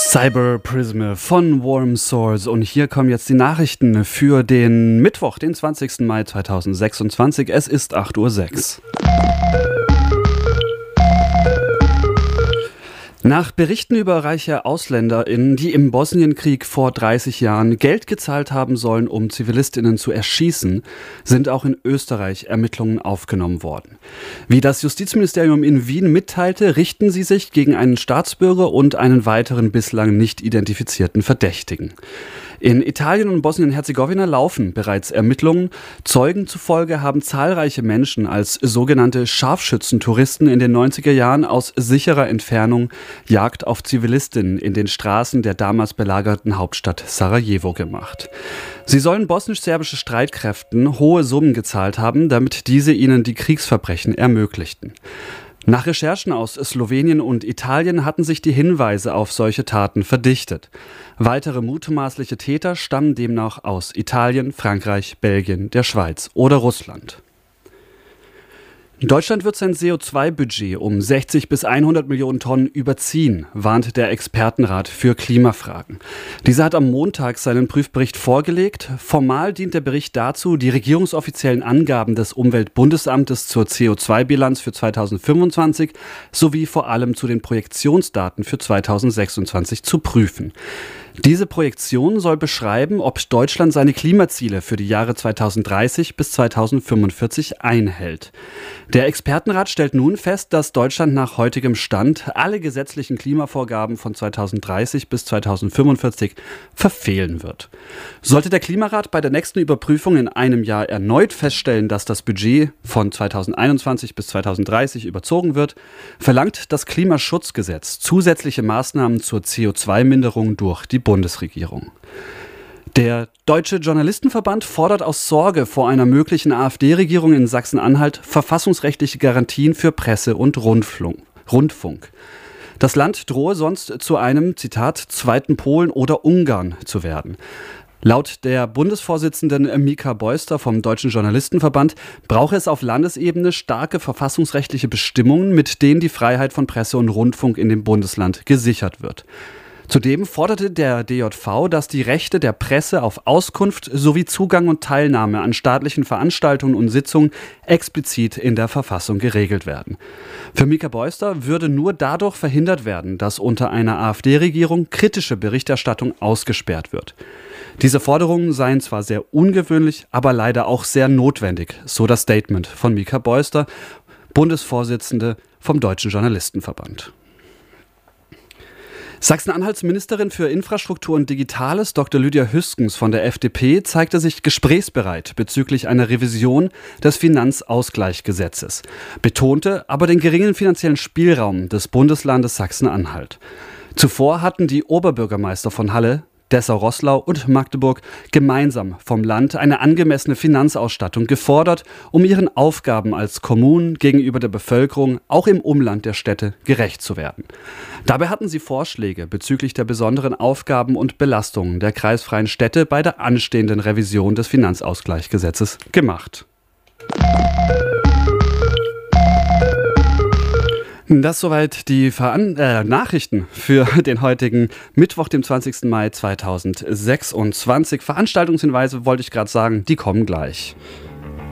Cyber Prism von Warm Source und hier kommen jetzt die Nachrichten für den Mittwoch, den 20. Mai 2026. Es ist 8:06 Uhr. Nach Berichten über reiche AusländerInnen, die im Bosnienkrieg vor 30 Jahren Geld gezahlt haben sollen, um ZivilistInnen zu erschießen, sind auch in Österreich Ermittlungen aufgenommen worden. Wie das Justizministerium in Wien mitteilte, richten sie sich gegen einen Staatsbürger und einen weiteren bislang nicht identifizierten Verdächtigen. In Italien und Bosnien-Herzegowina laufen bereits Ermittlungen. Zeugen zufolge haben zahlreiche Menschen als sogenannte Scharfschützentouristen in den 90er Jahren aus sicherer Entfernung Jagd auf Zivilistinnen in den Straßen der damals belagerten Hauptstadt Sarajevo gemacht. Sie sollen bosnisch-serbische Streitkräften hohe Summen gezahlt haben, damit diese ihnen die Kriegsverbrechen ermöglichten. Nach Recherchen aus Slowenien und Italien hatten sich die Hinweise auf solche Taten verdichtet. Weitere mutmaßliche Täter stammen demnach aus Italien, Frankreich, Belgien, der Schweiz oder Russland. Deutschland wird sein CO2-Budget um 60 bis 100 Millionen Tonnen überziehen, warnt der Expertenrat für Klimafragen. Dieser hat am Montag seinen Prüfbericht vorgelegt. Formal dient der Bericht dazu, die regierungsoffiziellen Angaben des Umweltbundesamtes zur CO2-Bilanz für 2025 sowie vor allem zu den Projektionsdaten für 2026 zu prüfen. Diese Projektion soll beschreiben, ob Deutschland seine Klimaziele für die Jahre 2030 bis 2045 einhält. Der Expertenrat stellt nun fest, dass Deutschland nach heutigem Stand alle gesetzlichen Klimavorgaben von 2030 bis 2045 verfehlen wird. Sollte der Klimarat bei der nächsten Überprüfung in einem Jahr erneut feststellen, dass das Budget von 2021 bis 2030 überzogen wird, verlangt das Klimaschutzgesetz zusätzliche Maßnahmen zur CO2-Minderung durch die Bundesregierung. Der Deutsche Journalistenverband fordert aus Sorge vor einer möglichen AfD-Regierung in Sachsen-Anhalt verfassungsrechtliche Garantien für Presse und Rundfunk. Das Land drohe sonst zu einem, Zitat, zweiten Polen oder Ungarn zu werden. Laut der Bundesvorsitzenden Mika Beuster vom Deutschen Journalistenverband brauche es auf Landesebene starke verfassungsrechtliche Bestimmungen, mit denen die Freiheit von Presse und Rundfunk in dem Bundesland gesichert wird. Zudem forderte der DJV, dass die Rechte der Presse auf Auskunft sowie Zugang und Teilnahme an staatlichen Veranstaltungen und Sitzungen explizit in der Verfassung geregelt werden. Für Mika Beuster würde nur dadurch verhindert werden, dass unter einer AfD-Regierung kritische Berichterstattung ausgesperrt wird. Diese Forderungen seien zwar sehr ungewöhnlich, aber leider auch sehr notwendig, so das Statement von Mika Beuster, Bundesvorsitzende vom Deutschen Journalistenverband. Sachsen-Anhalts Ministerin für Infrastruktur und Digitales, Dr. Lydia Hüskens von der FDP, zeigte sich gesprächsbereit bezüglich einer Revision des Finanzausgleichsgesetzes, betonte aber den geringen finanziellen Spielraum des Bundeslandes Sachsen-Anhalt. Zuvor hatten die Oberbürgermeister von Halle, Dessau-Roßlau und Magdeburg gemeinsam vom Land eine angemessene Finanzausstattung gefordert, um ihren Aufgaben als Kommunen gegenüber der Bevölkerung auch im Umland der Städte gerecht zu werden. Dabei hatten sie Vorschläge bezüglich der besonderen Aufgaben und Belastungen der kreisfreien Städte bei der anstehenden Revision des Finanzausgleichsgesetzes gemacht. Das soweit die Nachrichten für den heutigen Mittwoch, dem 20. Mai 2026. Veranstaltungshinweise wollte ich gerade sagen, die kommen gleich.